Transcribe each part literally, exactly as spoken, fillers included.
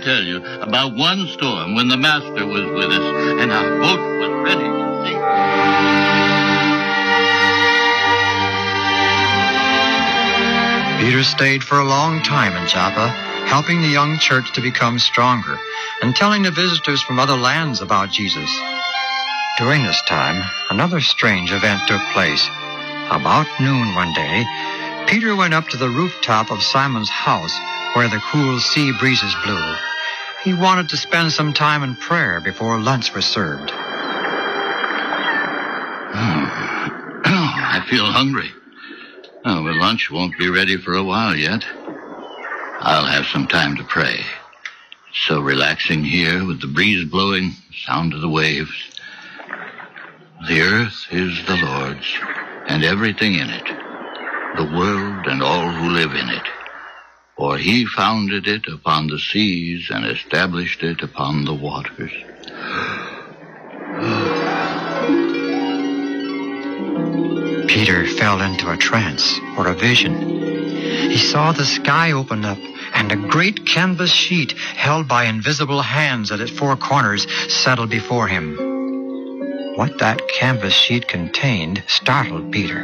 tell you about one storm when the Master was with us and our boat was ready to sink. Peter stayed for a long time in Joppa, helping the young church to become stronger and telling the visitors from other lands about Jesus. During this time, another strange event took place. About noon one day, Peter went up to the rooftop of Simon's house where the cool sea breezes blew. He wanted to spend some time in prayer before lunch was served. Oh, I feel hungry. Oh, but lunch won't be ready for a while yet. I'll have some time to pray. It's so relaxing here with the breeze blowing, sound of the waves. The earth is the Lord's, and everything in it, the world and all who live in it. For he founded it upon the seas and established it upon the waters. Peter fell into a trance or a vision. He saw the sky open up and a great canvas sheet held by invisible hands at its four corners settled before him. What that canvas sheet contained startled Peter.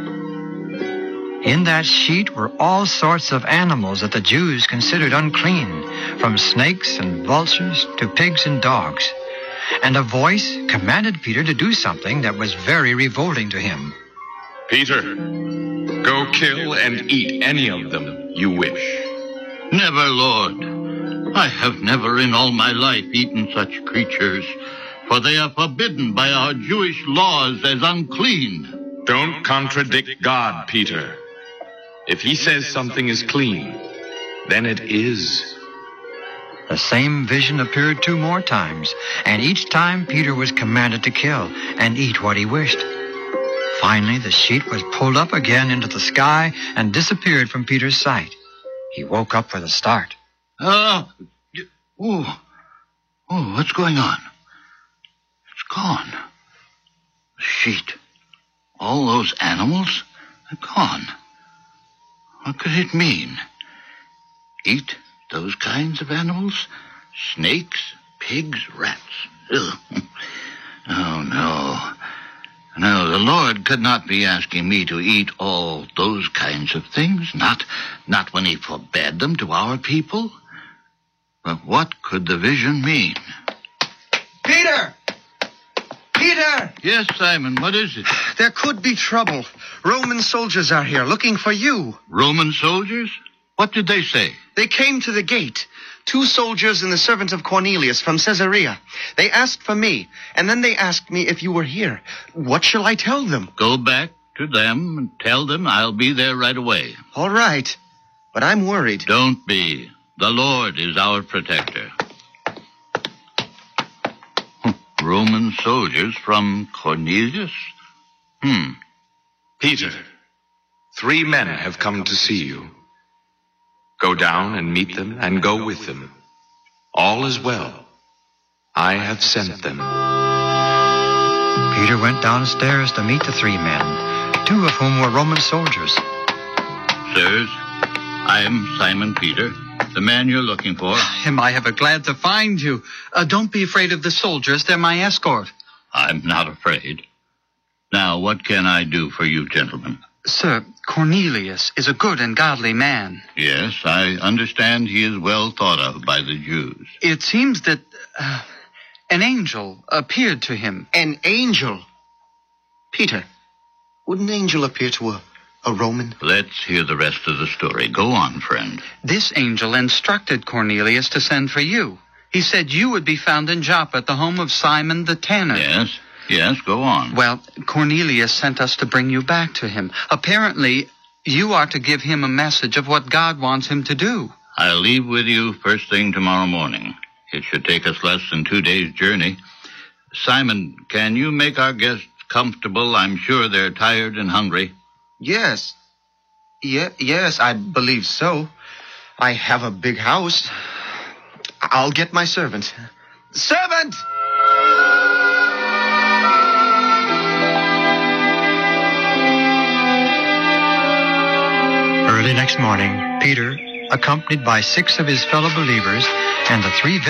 In that sheet were all sorts of animals that the Jews considered unclean, from snakes and vultures to pigs and dogs. And a voice commanded Peter to do something that was very revolting to him. Peter, go kill and eat any of them you wish. Never, Lord. I have never in all my life eaten such creatures, for they are forbidden by our Jewish laws as unclean. Don't contradict God, Peter. If he says something is clean, then it is. The same vision appeared two more times, and each time Peter was commanded to kill and eat what he wished. Finally, the sheet was pulled up again into the sky and disappeared from Peter's sight. He woke up with a start. Oh, oh, oh, what's going on? It's gone. The sheet. All those animals are gone. What could it mean? Eat those kinds of animals? Snakes, pigs, rats. Ugh. Oh, no. No, the Lord could not be asking me to eat all those kinds of things, not, not when he forbade them to our people. But what could the vision mean? Peter! Peter! Yes, Simon, what is it? There could be trouble. Roman soldiers are here looking for you. Roman soldiers? What did they say? They came to the gate. Two soldiers and the servant of Cornelius from Caesarea. They asked for me, and then they asked me if you were here. What shall I tell them? Go back to them and tell them I'll be there right away. All right, but I'm worried. Don't be. The Lord is our protector. Roman soldiers from Cornelius? Hmm. Peter, three men have come to see you. Go down and meet them and go with them. All is well. I have sent them. Peter went downstairs to meet the three men, two of whom were Roman soldiers. Sirs, I am Simon Peter, the man you're looking for. Am I ever glad to find you. Uh, don't be afraid of the soldiers. They're my escort. I'm not afraid. Now, what can I do for you, gentlemen? Sir, Cornelius is a good and godly man. Yes, I understand he is well thought of by the Jews. It seems that uh, an angel appeared to him. An angel? Peter, would an angel appear to a, a Roman? Let's hear the rest of the story. Go on, friend. This angel instructed Cornelius to send for you. He said you would be found in Joppa at the home of Simon the tanner. Yes, yes, go on. Well, Cornelius sent us to bring you back to him. Apparently, you are to give him a message of what God wants him to do. I'll leave with you first thing tomorrow morning. It should take us less than two days' journey. Simon, can you make our guests comfortable? I'm sure they're tired and hungry. Yes. Yeah, yes, I believe so. I have a big house. I'll get my servant. Servant! Early next morning, Peter, accompanied by six of his fellow believers and the three